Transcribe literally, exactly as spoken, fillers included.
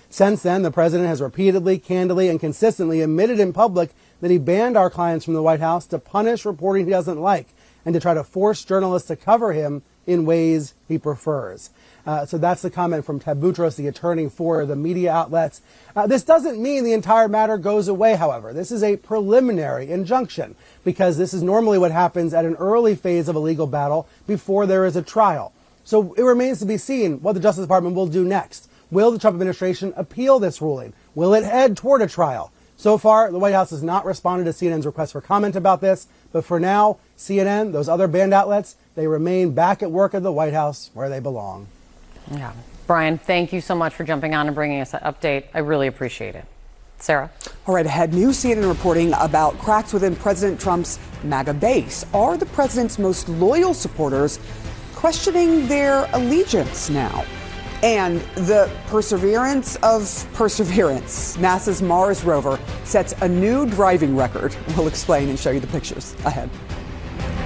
Since then, the president has repeatedly, candidly, and consistently admitted in public that he banned our clients from the White House to punish reporting he doesn't like and to try to force journalists to cover him in ways he prefers. Uh, so that's the comment from Ted Boutros, the attorney for the media outlets. Uh, this doesn't mean the entire matter goes away, however. This is a preliminary injunction because this is normally what happens at an early phase of a legal battle before there is a trial. So it remains to be seen what the Justice Department will do next. Will the Trump administration appeal this ruling? Will it head toward a trial? So far, the White House has not responded to C N N's request for comment about this. But for now, C N N, those other banned outlets, they remain back at work at the White House where they belong. Yeah. Brian, thank you so much for jumping on and bringing us an update. I really appreciate it. Sarah? All right, ahead, new C N N reporting about cracks within President Trump's MAGA base. Are the president's most loyal supporters questioning their allegiance now? And the perseverance of perseverance. NASA's Mars rover sets a new driving record. We'll explain and show you the pictures ahead.